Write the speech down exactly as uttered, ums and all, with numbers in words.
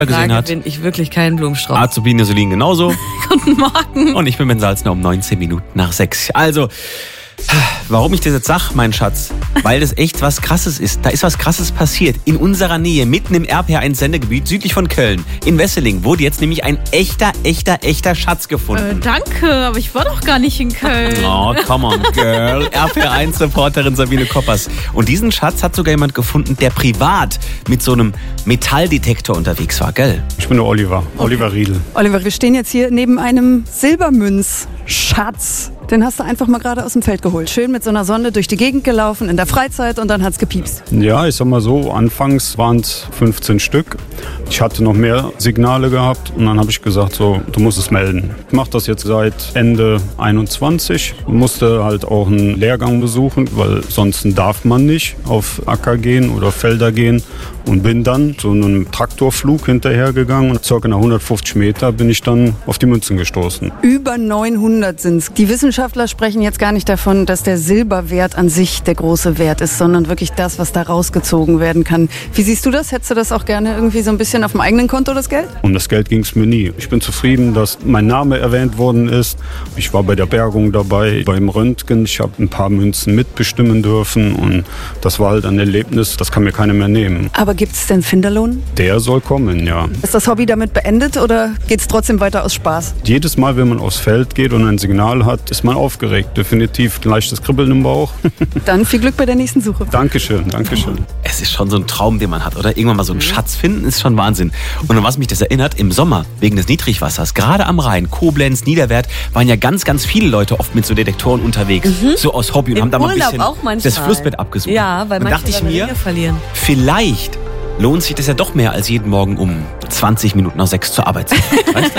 gesehen Frage hat. bin ich wirklich kein Blumenstrauß. Azubine Solin genauso. Guten Morgen. Und ich bin Ben Salzner um neunzehn Minuten nach sechs. Also, warum ich das jetzt sage, mein Schatz? Weil das echt was Krasses ist. Da ist was Krasses passiert. In unserer Nähe, mitten im R P R eins Sendegebiet, südlich von Köln, in Wesseling, wurde jetzt nämlich ein echter, echter, echter Schatz gefunden. Äh, danke, aber ich war doch gar nicht in Köln. Oh, come on, girl. R P R eins Reporterin Sabine Koppers. Und diesen Schatz hat sogar jemand gefunden, der privat mit so einem Metalldetektor unterwegs war, gell? Ich bin der Oliver, Oliver Riedel. Oliver, wir stehen jetzt hier neben einem Silbermünzschatz. Den hast du einfach mal gerade aus dem Feld geholt. Schön mit so einer Sonde durch die Gegend gelaufen in der Freizeit und dann hat's gepiepst. Ja, ich sag mal so, anfangs waren es fünfzehn Stück. Ich hatte noch mehr Signale gehabt und dann habe ich gesagt, so, du musst es melden. Ich mache das jetzt seit Ende einundzwanzig. Musste halt auch einen Lehrgang besuchen, weil sonst darf man nicht auf Acker gehen oder Felder gehen. Und bin dann so einem Traktorflug hinterhergegangen und circa nach hundertfünfzig Meter bin ich dann auf die Münzen gestoßen. Über neunhundert sind's. Die Wissenschaftler sprechen jetzt gar nicht davon, dass der Silberwert an sich der große Wert ist, sondern wirklich das, was da rausgezogen werden kann. Wie siehst du das? Hättest du das auch gerne irgendwie so ein bisschen auf dem eigenen Konto, das Geld? Um das Geld ging es mir nie. Ich bin zufrieden, dass mein Name erwähnt worden ist. Ich war bei der Bergung dabei, beim Röntgen. Ich habe ein paar Münzen mitbestimmen dürfen und das war halt ein Erlebnis, das kann mir keiner mehr nehmen. Aber gibt's denn Finderlohn? Der soll kommen, ja. Ist das Hobby damit beendet oder geht's trotzdem weiter aus Spaß? Jedes Mal, wenn man aufs Feld geht und ein Signal hat, ist man aufgeregt. Definitiv ein leichtes Kribbeln im Bauch. Dann viel Glück bei der nächsten Suche. Dankeschön, Dankeschön. Es ist schon so ein Traum, den man hat, oder? Irgendwann mal so einen Schatz finden, ist schon Wahnsinn. Und an was mich das erinnert, im Sommer, wegen des Niedrigwassers, gerade am Rhein, Koblenz, Niederwert, waren ja ganz, ganz viele Leute oft mit so Detektoren unterwegs. Mhm. So aus Hobby und Im haben da mal ein Urlaub bisschen auch manchmal. das Flussbett abgesucht. Ja, weil dann manche dachte ich dann mir, Ringe verlieren. vielleicht lohnt sich das ja doch mehr, als jeden Morgen um zwanzig Minuten nach sechs zur Arbeit zu gehen. Weißt du?